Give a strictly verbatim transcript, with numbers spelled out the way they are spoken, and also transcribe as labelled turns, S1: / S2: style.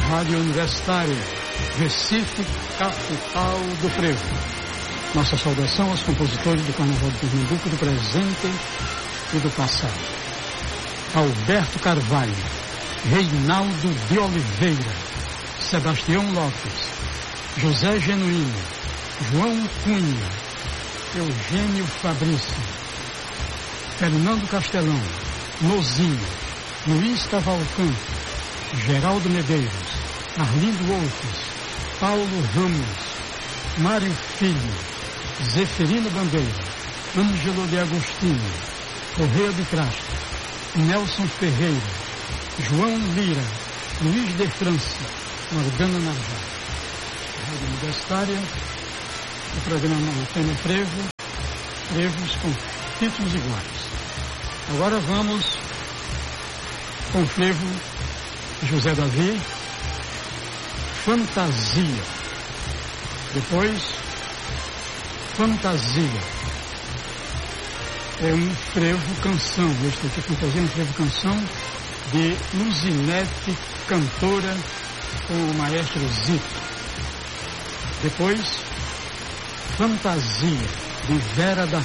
S1: Rádio Universitária, Recife, capital do frevo. Nossa saudação aos compositores do Carnaval de Pernambuco do presente e do passado. Alberto Carvalho, Reinaldo de Oliveira, Sebastião Lopes, José Genuíno, João Cunha, Eugênio Fabrício, Fernando Castelão, Lozinho, Luiz Cavalcante, Geraldo Medeiros, Arlindo Wolfes, Paulo Ramos, Mário Filho, Zeferino Bandeira, Ângelo de Agostinho, Correia de Castro, Nelson Ferreira, João Lira, Luiz de França, Morgana Narjar. Rádio Universitária, o programa Antena Frevo, frevos com títulos iguais. Agora vamos com o frevo José Davi, Fantasia. Depois, Fantasia. É um frevo canção. Este aqui, Fantasia, é um frevo canção de Luzinete, cantora, com o maestro Zito. Depois, Fantasia, de Vera da